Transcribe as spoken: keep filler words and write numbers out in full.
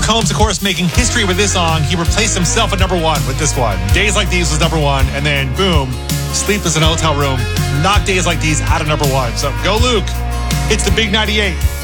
Combs, of course, making history with this song. He replaced himself at number one with this one. Days Like These was number one, and then boom, Sleepless in a Hotel Room knocked Days Like These out of number one. So go Luke. It's the Big ninety-eight.